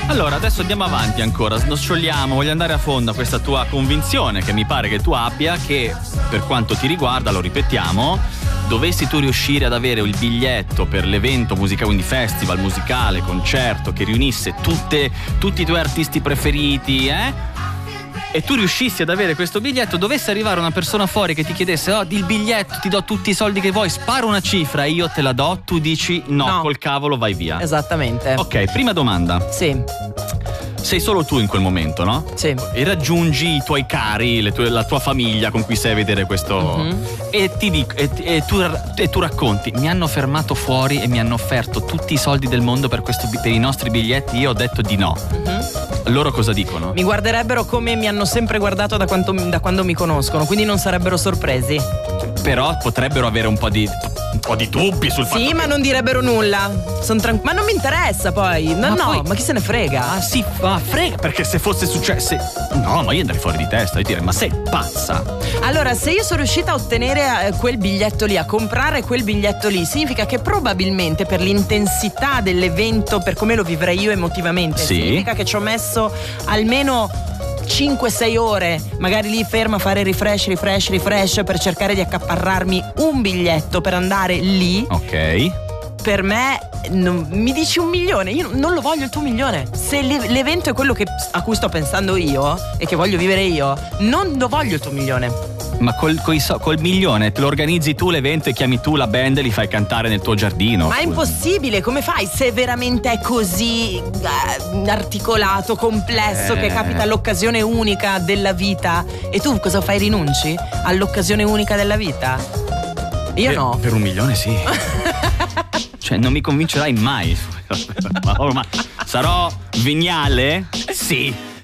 Allora, adesso andiamo avanti ancora, snoccioliamo, voglio andare a fondo a questa tua convinzione che mi pare che tu abbia, che per quanto ti riguarda, lo ripetiamo, dovessi tu riuscire ad avere il biglietto per l'evento musicale, quindi festival musicale, concerto che riunisse tutti i tuoi artisti preferiti, e tu riuscissi ad avere questo biglietto, dovesse arrivare una persona fuori che ti chiedesse: oh, il biglietto, ti do tutti i soldi che vuoi, spara una cifra e io te la do, tu dici no, col cavolo vai via. Esattamente. Ok, prima domanda. Sì. Sei solo tu in quel momento, no? Sì. E raggiungi i tuoi cari, la tua famiglia con cui sei a vedere questo. E ti dico, e tu racconti: mi hanno fermato fuori e mi hanno offerto tutti i soldi del mondo per i nostri biglietti. Io ho detto di no. Loro cosa dicono? Mi guarderebbero come mi hanno sempre guardato da quando mi conoscono, quindi non sarebbero sorpresi. Però potrebbero avere un po' di dubbi sul fatto. Sì, ma non direbbero nulla. Ma non mi interessa poi. Ma chi se ne frega? Ah sì, frega, perché se fosse successo. No, ma io andrei fuori di testa, io direi: ma sei pazza? Allora, se io sono riuscita a ottenere quel biglietto lì, a comprare quel biglietto lì, significa che probabilmente per l'intensità dell'evento, per come lo vivrei io emotivamente, significa che ci ho messo almeno 5-6 ore, magari lì ferma a fare refresh per cercare di accaparrarmi un biglietto per andare lì. Ok. Per me mi dici 1 milione, io non lo voglio il tuo 1 milione. Se l'evento è quello a cui sto pensando io e che voglio vivere io, non lo voglio il tuo 1 milione. Ma col 1 milione te lo organizzi tu l'evento e chiami tu la band e li fai cantare nel tuo giardino. Ma è impossibile, come fai? Se veramente è così articolato, complesso, che capita all'occasione unica della vita, e tu cosa fai? Rinunci all'occasione unica della vita? Io no. Per 1 milione sì. Cioè non mi convincerai mai. Ma sarò veniale? Sì.